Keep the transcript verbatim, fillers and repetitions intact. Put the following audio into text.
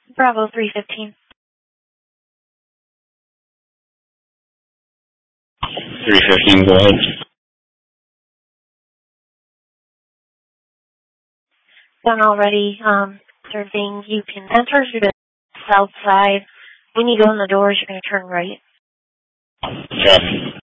Bravo three fifteen. three fifteen, go ahead. Done already. Um, serving. You can enter through the south side. When you go in the doors, you're going to turn right. Copy.